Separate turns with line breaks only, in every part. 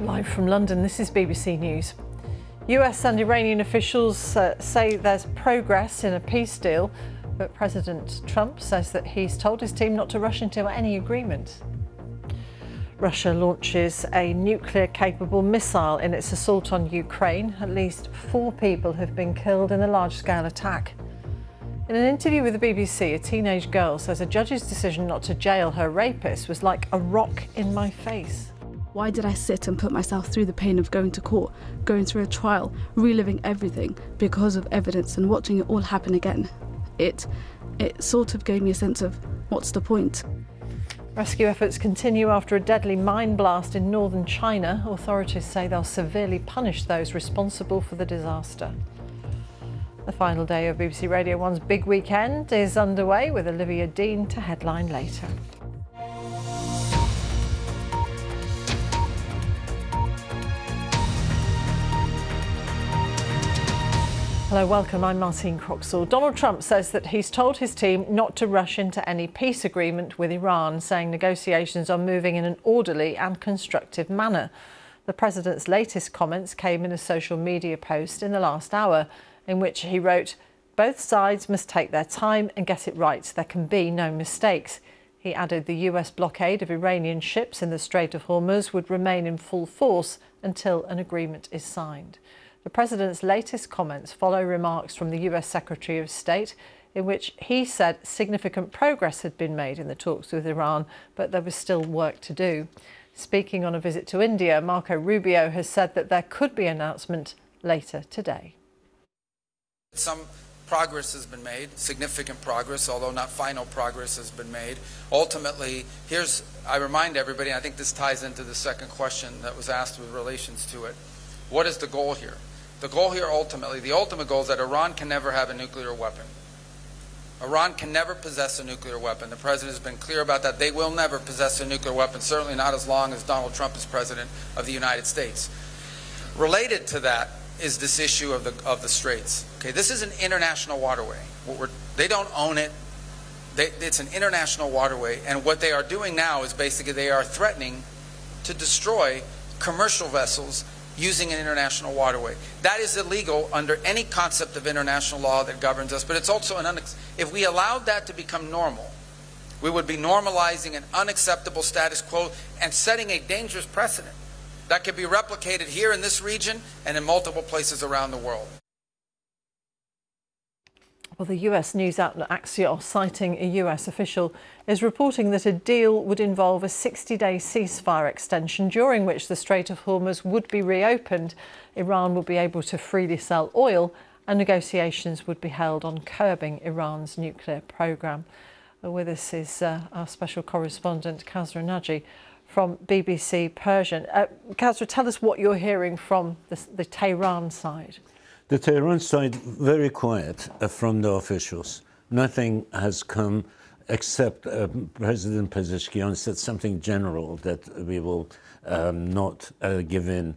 Live from London, this is BBC News. US and Iranian officials say there's progress in a peace deal, but President Trump says that he's told his team not to rush into any agreement. Russia launches a nuclear-capable missile in its assault on Ukraine. At least 4 people have been killed in a large-scale attack. In an interview with the BBC, a teenage girl says a judge's decision not to jail her rapist was like a rock in my face.
Why did I sit and put myself through the pain of going to court, going through a trial, reliving everything because of evidence and watching it all happen again? It sort of gave me a sense of, what's the point?
Rescue efforts continue after a deadly mine blast in northern China. Authorities say they'll severely punish those responsible for the disaster. The final day of BBC Radio 1's Big Weekend is underway, with Olivia Dean to headline later. Hello, welcome. I'm Martine Croxall. Donald Trump says that he's told his team not to rush into any peace agreement with Iran, saying negotiations are moving in an orderly and constructive manner. The president's latest comments came in a social media post in the last hour, in which he wrote, "Both sides must take their time and get it right. There can be no mistakes." He added the US blockade of Iranian ships in the Strait of Hormuz would remain in full force until an agreement is signed. The president's latest comments follow remarks from the US Secretary of State, in which he said significant progress had been made in the talks with Iran, but there was still work to do. Speaking on a visit to India, Marco Rubio has said that there could be an announcement later today.
Some progress has been made, significant progress, although not final progress has been made. Ultimately, I remind everybody, and I think this ties into the second question that was asked with relations to it. What is the goal here? The goal here ultimately, the ultimate goal is that Iran can never have a nuclear weapon. Iran can never possess a nuclear weapon. The president has been clear about that. They will never possess a nuclear weapon, certainly not as long as Donald Trump is president of the United States. Related to that is this issue of the Straits. Okay, this is an international waterway. They don't own it. It's an international waterway, and what they are doing now is basically they are threatening to destroy commercial vessels using an international waterway. That is illegal under any concept of international law that governs us, but it's also if we allowed that to become normal, we would be normalizing an unacceptable status quo and setting a dangerous precedent that could be replicated here in this region and in multiple places around the world.
Well, the US news outlet Axios, citing a US official, is reporting that a deal would involve a 60-day ceasefire extension, during which the Strait of Hormuz would be reopened, Iran would be able to freely sell oil, and negotiations would be held on curbing Iran's nuclear programme. With us is our special correspondent, Kazra Naji, from BBC Persian. Kazra, tell us what you're hearing from the Tehran side.
The Tehran side, very quiet from the officials. Nothing has come except President Pezeshkian said something general that we will not give in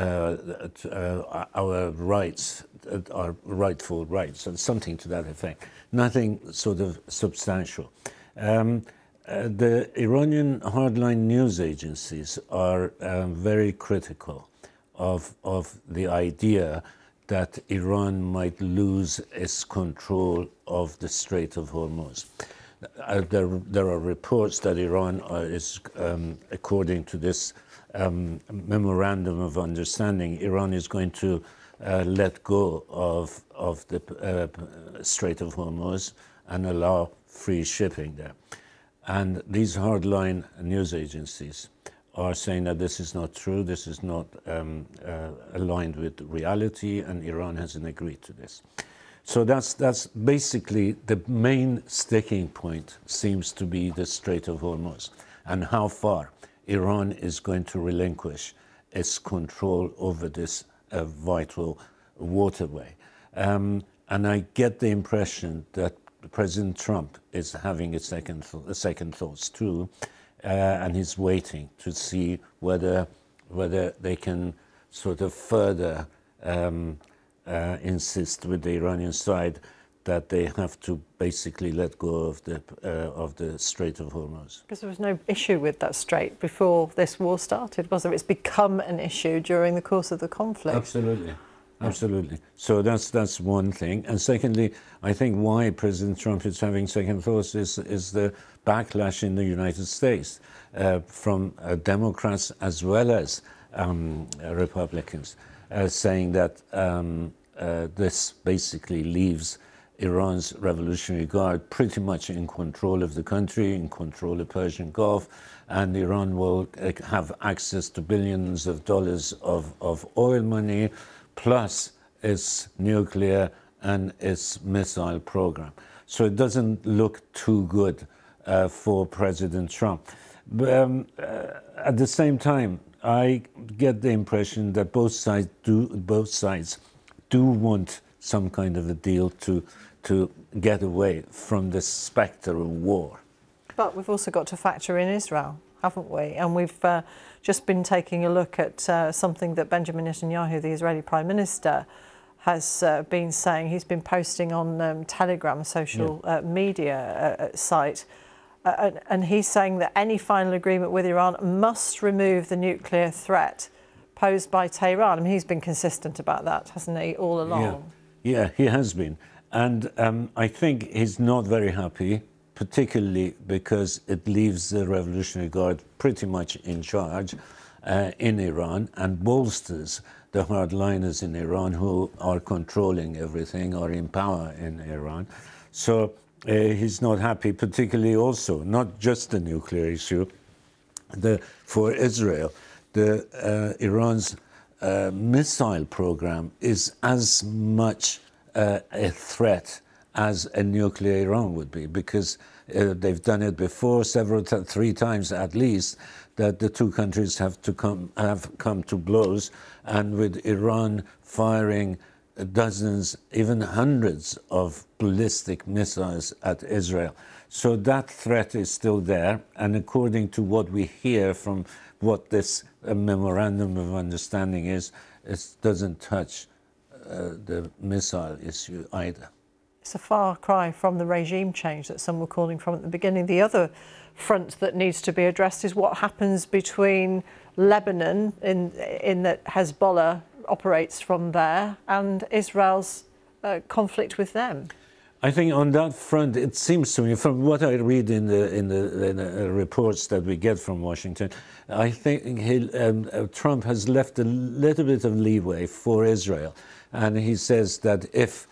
our rights, our rightful rights, and something to that effect. Nothing sort of substantial. The Iranian hardline news agencies are very critical of the idea that Iran might lose its control of the Strait of Hormuz. There are reports that Iran is, according to this memorandum of understanding, Iran is going to let go of the Strait of Hormuz and allow free shipping there. And these hardline news agencies are saying that this is not true, this is not aligned with reality, and Iran hasn't agreed to this. So that's basically the main sticking point, seems to be the Strait of Hormuz and how far Iran is going to relinquish its control over this vital waterway. And I get the impression that President Trump is having a second thoughts too, and he's waiting to see whether they can sort of further insist with the Iranian side that they have to basically let go of the Strait of Hormuz.
Because there was no issue with that strait before this war started, was there? It's become an issue during the course of the conflict.
Absolutely. Absolutely. So that's one thing. And secondly, I think why President Trump is having second thoughts is the backlash in the United States from Democrats as well as Republicans, saying that this basically leaves Iran's Revolutionary Guard pretty much in control of the country, in control of the Persian Gulf, and Iran will have access to billions of dollars of oil money, plus its nuclear and its missile program. So it doesn't look too good for President Trump. But, at the same time, I get the impression that both sides do want some kind of a deal to get away from the spectre of war.
But we've also got to factor in Israel, haven't we? And we've just been taking a look at something that Benjamin Netanyahu, the Israeli Prime Minister, has been saying. He's been posting on Telegram, a social media site, and he's saying that any final agreement with Iran must remove the nuclear threat posed by Tehran. I mean, he's been consistent about that, hasn't he, all along?
Yeah, he has been. And I think he's not very happy, particularly because it leaves the Revolutionary Guard pretty much in charge in Iran and bolsters the hardliners in Iran who are controlling everything, are in power in Iran. So he's not happy, particularly also, not just the nuclear issue, for Israel. Iran's missile program is as much a threat as a nuclear Iran would be, because they've done it before, three times at least, that the two countries have come to blows, and with Iran firing dozens, even hundreds of ballistic missiles at Israel. So that threat is still there, and according to what we hear from what this memorandum of understanding is, it doesn't touch the missile issue either.
It's a far cry from the regime change that some were calling from at the beginning. The other front that needs to be addressed is what happens between Lebanon, in that Hezbollah operates from there, and Israel's conflict with them.
I think on that front, it seems to me, from what I read in the reports that we get from Washington, I think Trump has left a little bit of leeway for Israel. And he says that if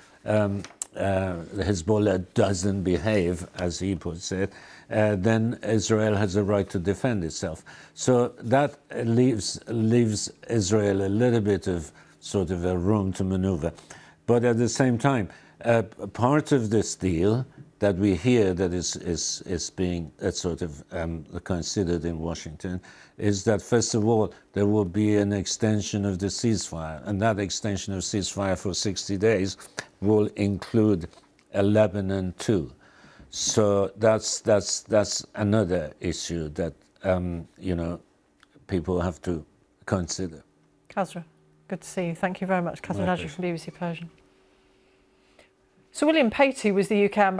Hezbollah doesn't behave, as he puts it, then Israel has a right to defend itself. So that leaves Israel a little bit of sort of a room to maneuver. But at the same time, part of this deal that we hear that is being sort of considered in Washington is that, first of all, there will be an extension of the ceasefire, and that extension of ceasefire for 60 days will include Lebanon too. So that's another issue that people have to consider.
Khazra, good to see you. Thank you very much. Khazra Najri from BBC Persian. So William Patey was the UK ambassador